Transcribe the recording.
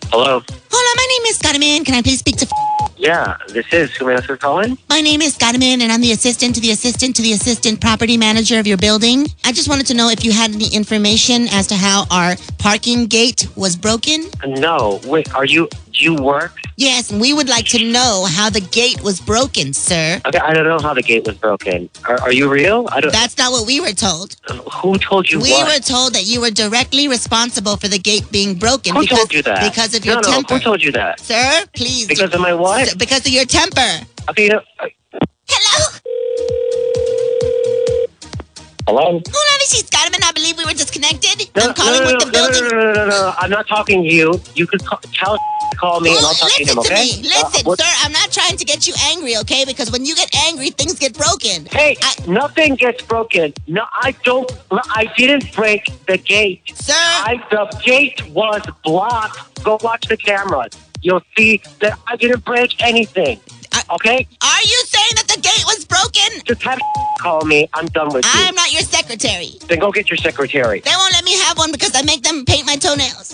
Hello? Hola, my name is Carmen. Can I please speak to... Yeah, this is. Who may I ask for calling? My name is Carmen, and I'm the assistant to the assistant to the assistant property manager of your building. I just wanted to know if you had any information as to how our parking gate was broken. No. Wait, do you work? Yes, and we would like to know how the gate was broken, sir. Okay, I don't know how the gate was broken. Are you real? That's not what we were told. Who told you We what? were told that you were directly responsible for the gate being broken. Who told you that? Because of your temper. Who told you that? Sir, please. Because of my what? Sir, because of your temper. Okay, Hello? Hello? Hola, this is Carmen. I believe we were disconnected. I'm calling with the building. No. I'm not talking to you. You could tell to call me and I'll talk to him, okay? Listen, sir, I'm not trying to get you angry, okay? Because when you get angry, things get broken. Hey, nothing gets broken. No, I didn't break the gate. Sir. The gate was blocked. Go watch the cameras. You'll see that I didn't break anything. Okay? Are you saying that the gate was broken? Just have call me. I'm done with you. I'm not your secretary. Then go get your secretary. They won't let me have one because I make them paint my toenails.